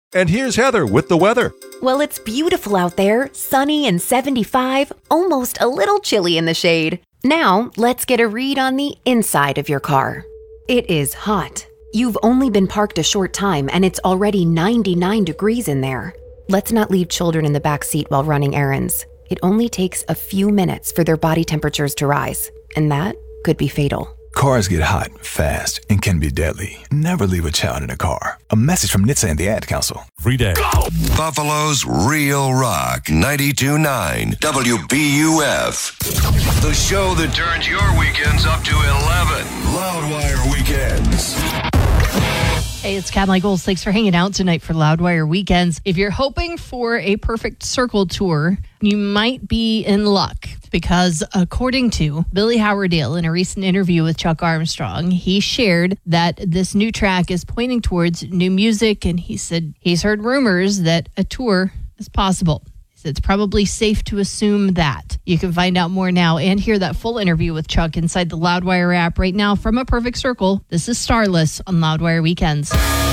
And here's Heather with the weather. Well, it's beautiful out there, sunny and 75, almost a little chilly in the shade. Now, let's get a read on the inside of your car. It is hot. You've only been parked a short time and it's already 99 degrees in there. Let's not leave children in the back seat while running errands. It only takes a few minutes for their body temperatures to rise, and that could be fatal. Cars get hot, fast, and can be deadly. Never leave a child in a car. A message from NHTSA and the Ad Council. Free day. Buffalo's Real Rock 92.9 WBUF. The show that turns your weekends up to 11. Loudwire Weekends. Hey, it's Kat Michaels. Thanks for hanging out tonight for Loudwire Weekends. If you're hoping for a perfect circle tour, you might be in luck because according to Billy Howerdale in a recent interview with Chuck Armstrong, he shared that this new track is pointing towards new music, and he said he's heard rumors that a tour is possible. It's probably safe to assume that. You can find out more now and hear that full interview with Chuck inside the Loudwire app right now from A Perfect Circle. This is Starless on Loudwire Weekends.